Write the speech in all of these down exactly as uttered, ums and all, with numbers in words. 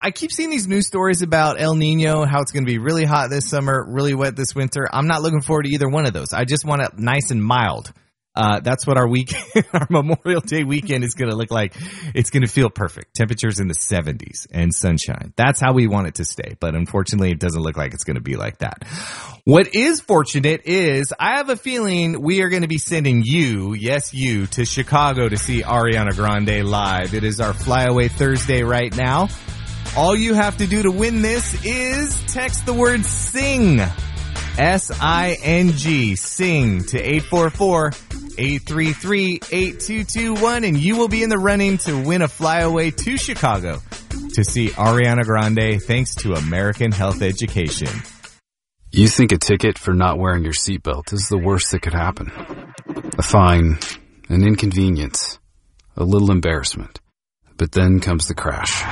I keep seeing these news stories about El Nino, how it's going to be really hot this summer, really wet this winter. I'm not looking forward to either one of those. I just want it nice and mild. Uh, that's what our week, our Memorial Day weekend is going to look like. It's going to feel perfect. Temperatures in the seventies and sunshine. That's how we want it to stay. But unfortunately, it doesn't look like it's going to be like that. What is fortunate is I have a feeling we are going to be sending you, yes, you, to Chicago to see Ariana Grande live. It is our Flyaway Thursday right now. All you have to do to win this is text the word SING. S I N G, SING to eight four four, eight three three, eight two two one, and you will be in the running to win a flyaway to Chicago to see Ariana Grande thanks to American Health Education. You think a ticket for not wearing your seatbelt is the worst that could happen. A fine, an inconvenience, a little embarrassment. But then comes the crash.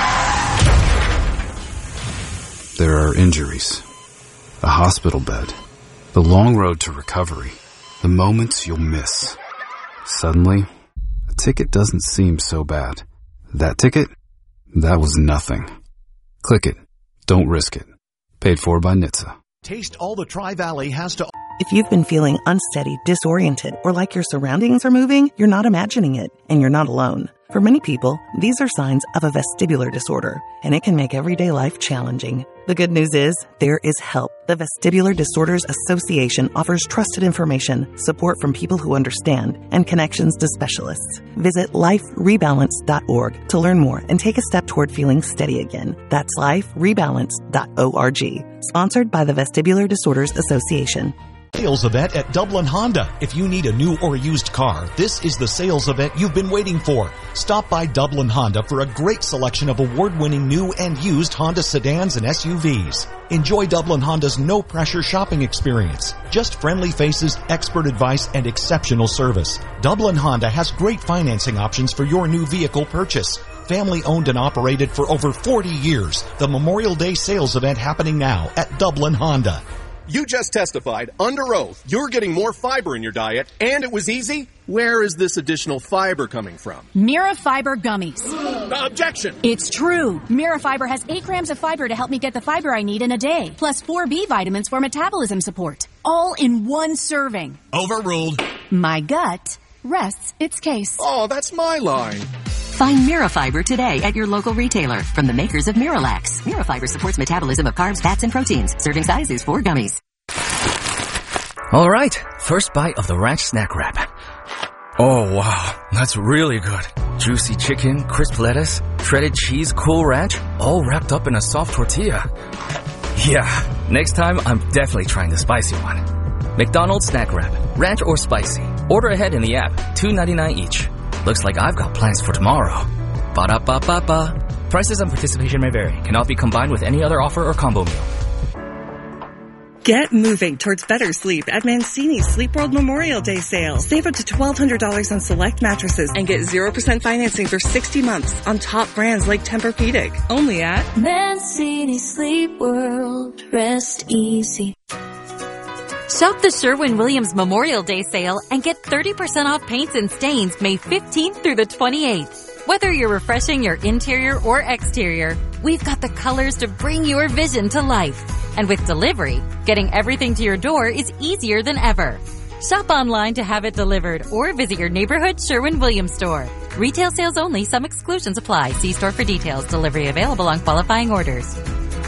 There are injuries. A hospital bed, the long road to recovery, the moments you'll miss. Suddenly, a ticket doesn't seem so bad. That ticket? That was nothing. Click it. Don't risk it. Paid for by N H T S A. Taste all the Tri-Valley has to... If you've been feeling unsteady, disoriented, or like your surroundings are moving, you're not imagining it, and you're not alone. For many people, these are signs of a vestibular disorder, and it can make everyday life challenging. The good news is, there is help. The Vestibular Disorders Association offers trusted information, support from people who understand, and connections to specialists. Visit life rebalance dot org to learn more and take a step toward feeling steady again. That's life rebalance dot org. Sponsored by the Vestibular Disorders Association. Sales event at Dublin Honda. If you need a new or used car, this is the sales event you've been waiting for. Stop by Dublin Honda for a great selection of award-winning new and used Honda sedans and S U Vs. Enjoy Dublin Honda's no-pressure shopping experience. Just friendly faces, expert advice, and exceptional service. Dublin Honda has great financing options for your new vehicle purchase. Family owned and operated for over forty years. The Memorial Day sales event happening now at Dublin Honda. You just testified under oath you're getting more fiber in your diet, and it was easy? Where is this additional fiber coming from? Mirafiber gummies. Objection! It's true. Mirafiber has eight grams of fiber to help me get the fiber I need in a day, plus four B vitamins for metabolism support. All in one serving. Overruled. My gut rests its case. Oh, that's my line. Find Mirafiber today at your local retailer from the makers of Miralax. Mirafiber supports metabolism of carbs, fats, and proteins. Serving size is four gummies. All right, first bite of the ranch snack wrap. Oh, wow, that's really good. Juicy chicken, crisp lettuce, shredded cheese, Cool Ranch, all wrapped up in a soft tortilla. Yeah, next time I'm definitely trying the spicy one. McDonald's snack wrap, ranch or spicy. Order ahead in the app, two ninety-nine each. Looks like I've got plans for tomorrow. Ba-da-ba-ba-ba. Prices and participation may vary. Cannot be combined with any other offer or combo meal. Get moving towards better sleep at Mancini's Sleep World Memorial Day sale. Save up to twelve hundred dollars on select mattresses and get zero percent financing for sixty months on top brands like Tempur-Pedic. Only at Mancini Sleep World. Rest easy. Shop the Sherwin-Williams Memorial Day sale and get thirty percent off paints and stains May fifteenth through the twenty-eighth. Whether you're refreshing your interior or exterior, we've got the colors to bring your vision to life. And with delivery, getting everything to your door is easier than ever. Shop online to have it delivered or visit your neighborhood Sherwin-Williams store. Retail sales only. Some exclusions apply. See store for details. Delivery available on qualifying orders.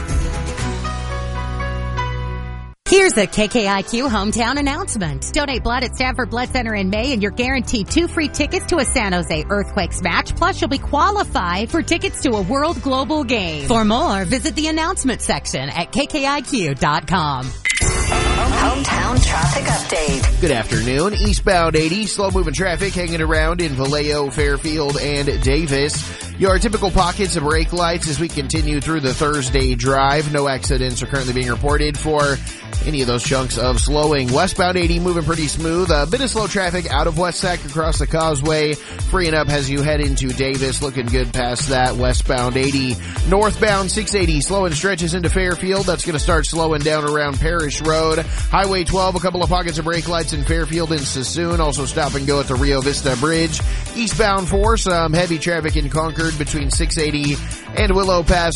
Here's a K K I Q hometown announcement. Donate blood at Stanford Blood Center in May and you're guaranteed two free tickets to a San Jose Earthquakes match. Plus, you'll be qualified for tickets to a World Global game. For more, visit the announcement section at K K I Q dot com. Hometown traffic update. Good afternoon. Eastbound eighty, slow-moving traffic hanging around in Vallejo, Fairfield, and Davis. Your typical pockets of brake lights as we continue through the Thursday drive. No accidents are currently being reported for any of those chunks of slowing. Westbound eighty moving pretty smooth. A bit of slow traffic out of West Sac across the causeway. Freeing up as you head into Davis. Looking good past that. Westbound eighty. Northbound six eighty slowing stretches into Fairfield. That's going to start slowing down around Parish Road. Highway twelve, a couple of pockets of brake lights in Fairfield and Sassoon. Also stop and go at the Rio Vista Bridge. Eastbound four, some heavy traffic in Concord between six eighty and Willow Pass